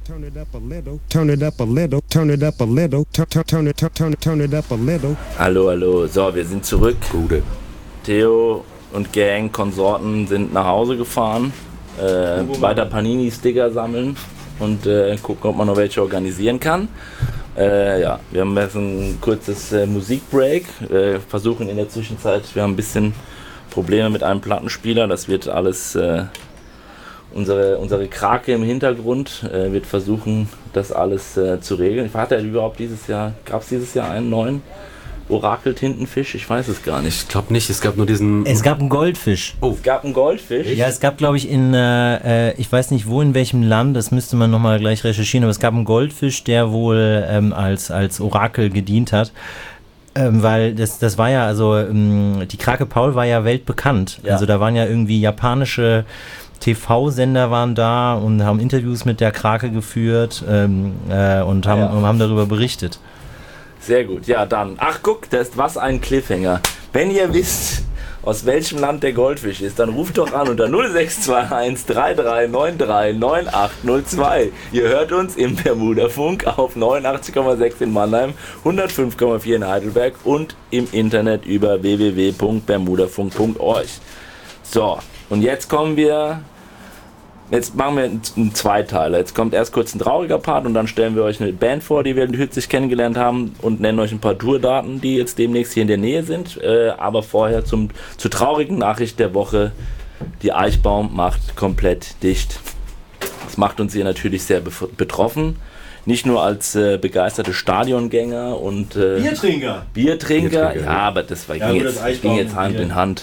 Turn it up a little, turn it up a little, turn it up a little, turn it up a little. Hallo, so, wir sind zurück. Gute. Theo und Gang, Konsorten sind nach Hause gefahren, weiter Panini-Sticker sammeln und gucken, ob man noch welche organisieren kann. Ja, wir haben jetzt ein kurzes Musikbreak, versuchen in der Zwischenzeit, wir haben ein bisschen Probleme mit einem Plattenspieler, das wird alles... Unsere Krake im Hintergrund wird versuchen, das alles zu regeln. Hat er überhaupt gab es dieses Jahr einen neuen Orakel-Tintenfisch? Ich weiß es gar nicht. Ich glaube nicht, es gab nur diesen... Es gab einen Goldfisch. Oh, es gab einen Goldfisch? Ja, es gab, glaube ich, ich weiß nicht wo, in welchem Land, das müsste man nochmal gleich recherchieren, aber es gab einen Goldfisch, der wohl als Orakel gedient hat. Weil das war ja, also die Krake Paul war ja weltbekannt. Ja. Also da waren ja irgendwie japanische TV-Sender waren da und haben Interviews mit der Krake geführt und haben darüber berichtet. Sehr gut, ja dann. Ach guck, was ein Cliffhanger. Wenn ihr wisst, aus welchem Land der Goldfisch ist, dann ruft doch an unter 0621 3393 9802. Ihr hört uns im Bermuda-Funk auf 89,6 in Mannheim, 105,4 in Heidelberg und im Internet über www.bermudafunk.org. So, und jetzt machen wir einen Zweiteiler. Jetzt kommt erst kurz ein trauriger Part und dann stellen wir euch eine Band vor, die wir kürzlich kennengelernt haben und nennen euch ein paar Tourdaten, die jetzt demnächst hier in der Nähe sind. Aber vorher zur traurigen Nachricht der Woche. Die Eichbaum macht komplett dicht. Das macht uns hier natürlich sehr betroffen. Nicht nur als begeisterte Stadiongänger und Biertrinker. Ja, aber ging jetzt Hand in Hand.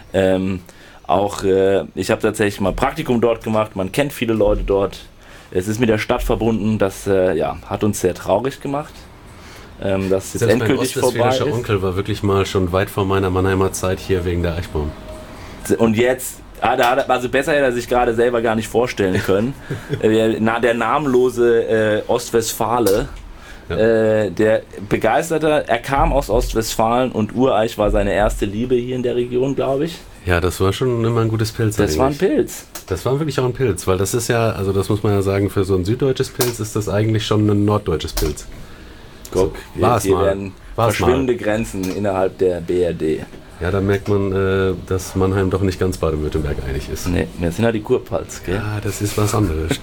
Ich habe tatsächlich mal Praktikum dort gemacht, man kennt viele Leute dort. Es ist mit der Stadt verbunden, das hat uns sehr traurig gemacht. Dass jetzt endgültig vorbei ist. Mein Onkel war wirklich mal schon weit vor meiner Mannheimer Zeit hier wegen der Eichbaum. Und jetzt, also besser hätte er sich gerade selber gar nicht vorstellen können. Der namenlose Ostwestfale. Ja. Der Begeisterte, er kam aus Ostwestfalen und Ureich war seine erste Liebe hier in der Region, glaube ich. Ja, das war schon immer ein gutes Pilz. Das war ein Pilz. Das war wirklich auch ein Pilz, weil das ist ja, also das muss man ja sagen, für so ein süddeutsches Pilz ist das eigentlich schon ein norddeutsches Pilz. Guck, hier werden verschwimmende Grenzen innerhalb der BRD. Ja, da merkt man, dass Mannheim doch nicht ganz Baden-Württemberg einig ist. Nee, wir sind ja die Kurpfalz, gell? Ja, das ist was anderes.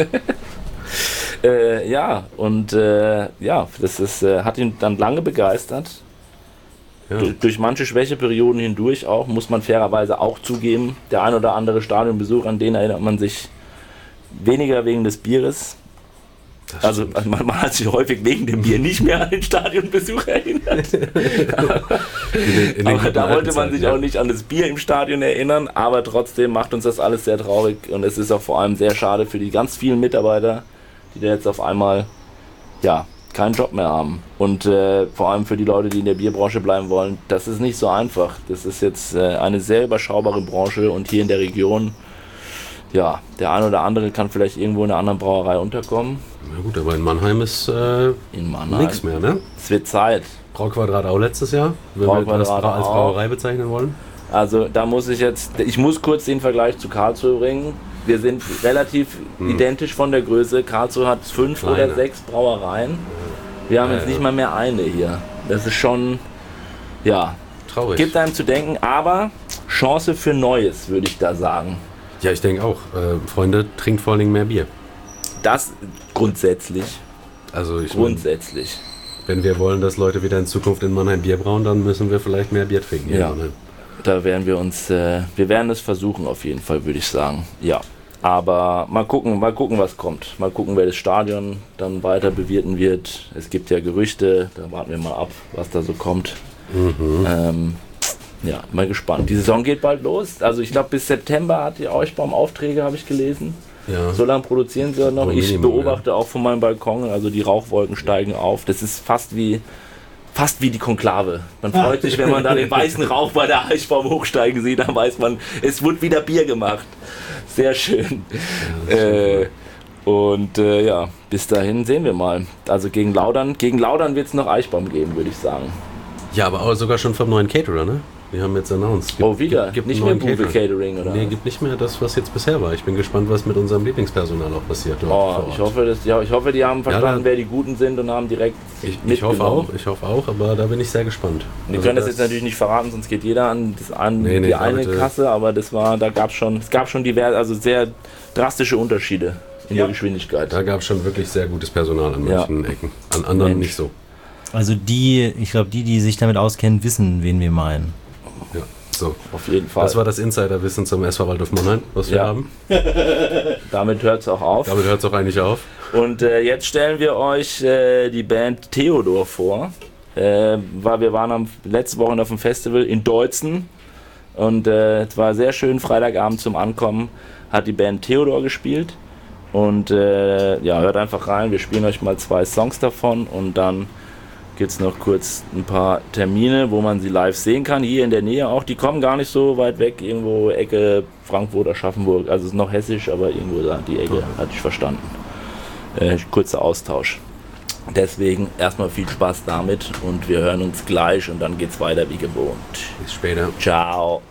Das hat ihn dann lange begeistert. Ja. Durch manche Schwächeperioden hindurch auch, muss man fairerweise auch zugeben. Der ein oder andere Stadionbesuch, an den erinnert man sich weniger wegen des Bieres. Also man hat sich häufig wegen dem Bier nicht mehr an den Stadionbesuch erinnert. aber da wollte man sich auch nicht an das Bier im Stadion erinnern, aber trotzdem macht uns das alles sehr traurig und es ist auch vor allem sehr schade für die ganz vielen Mitarbeiter, die da jetzt auf einmal keinen Job mehr haben. Und vor allem für die Leute, die in der Bierbranche bleiben wollen, das ist nicht so einfach. Das ist jetzt eine sehr überschaubare Branche und hier in der Region, der ein oder andere kann vielleicht irgendwo in einer anderen Brauerei unterkommen. Na gut, aber in Mannheim ist nichts mehr, ne? Es wird Zeit. Brauquadrat auch letztes Jahr, wenn wir das als Brauerei bezeichnen wollen. Also da muss ich muss kurz den Vergleich zu Karlsruhe bringen. Wir sind relativ identisch von der Größe. Karlsruhe hat 5 oder 6 Brauereien. Wir haben jetzt nicht mal mehr eine hier. Das ist schon, traurig. Gibt einem zu denken, aber Chance für Neues, würde ich da sagen. Ja, ich denke auch. Freunde, trinkt vor allem mehr Bier. Das grundsätzlich. Also grundsätzlich. Wenn wir wollen, dass Leute wieder in Zukunft in Mannheim Bier brauen, dann müssen wir vielleicht mehr Bier trinken. Ja, da werden wir werden es versuchen auf jeden Fall, würde ich sagen. Ja. Aber mal gucken, was kommt. Mal gucken, wer das Stadion dann weiter bewirten wird. Es gibt ja Gerüchte, da warten wir mal ab, was da so kommt. Mal gespannt. Die Saison geht bald los. Also ich glaube, bis September hat die Eichbaum Aufträge, habe ich gelesen. Ja. So lange produzieren sie noch. Ich beobachte auch von meinem Balkon, also die Rauchwolken steigen auf. Das ist fast wie die Konklave. Man freut sich, wenn man da den weißen Rauch bei der Eichbaum hochsteigen sieht, dann weiß man, es wird wieder Bier gemacht. Sehr schön. Bis dahin sehen wir mal. Also gegen Laudern wird es noch Eichbaum geben, würde ich sagen. Ja, aber auch sogar schon vom neuen Caterer, ne? Die haben jetzt announced. Wieder? Gibt nicht einen mehr neuen Buwe Catering, oder? Nee, gibt nicht mehr das, was jetzt bisher war. Ich bin gespannt, was mit unserem Lieblingspersonal auch passiert. Dort vor Ort. Ich hoffe, die haben verstanden, da- wer die Guten sind und haben direkt Ich hoffe auch, aber da bin ich sehr gespannt. Wir können das jetzt natürlich nicht verraten, sonst geht jeder an Nee, die eine bitte. Kasse, aber es gab schon diverse, also sehr drastische Unterschiede in der Geschwindigkeit. Da gab es schon wirklich sehr gutes Personal an manchen Ecken. An anderen Mensch. nicht so. Also ich glaube, die sich damit auskennen, wissen, wen wir meinen. Ja, so. Auf jeden Fall. Das war das Insiderwissen zum SV Waldhof Mannheim, was wir Ja. haben. Damit hört es auch auf. Damit hört es auch eigentlich auf. Und jetzt stellen wir euch die Band Theodor vor. Weil wir waren letzte Woche auf dem Festival in Deutzen. Und es war sehr schön, Freitagabend zum Ankommen hat die Band Theodor gespielt. Und hört einfach rein, wir spielen euch mal 2 Songs davon und dann gibt es noch kurz ein paar Termine, wo man sie live sehen kann, hier in der Nähe auch. Die kommen gar nicht so weit weg, irgendwo Ecke Frankfurt, Aschaffenburg, also es ist noch hessisch, aber irgendwo da die Ecke, hatte ich verstanden. Kurzer Austausch. Deswegen erstmal viel Spaß damit und wir hören uns gleich und dann geht's weiter wie gewohnt. Bis später. Ciao.